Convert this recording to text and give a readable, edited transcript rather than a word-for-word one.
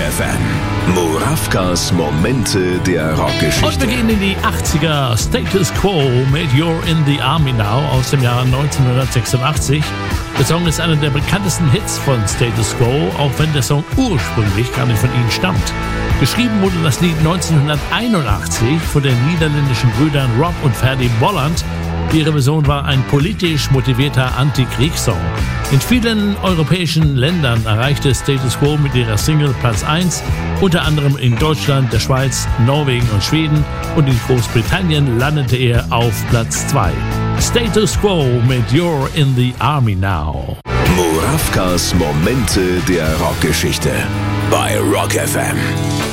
FM. Murawkas Momente der Rockgeschichte. Und wir gehen in die 80er. Status Quo mit You're in the Army Now aus dem Jahr 1986. Der Song ist einer der bekanntesten Hits von Status Quo, auch wenn der Song ursprünglich gar nicht von ihnen stammt. Geschrieben wurde das Lied 1981 von den niederländischen Brüdern Rob und Ferdy Bolland. Ihre Version war ein politisch motivierter Antikriegssong. In vielen europäischen Ländern erreichte Status Quo mit ihrer Single Platz 1, unter anderem in Deutschland, der Schweiz, Norwegen und Schweden, und in Großbritannien landete er auf Platz 2. Status Quo mit You're in the Army Now. Murawkas Momente der Rockgeschichte bei Rock FM.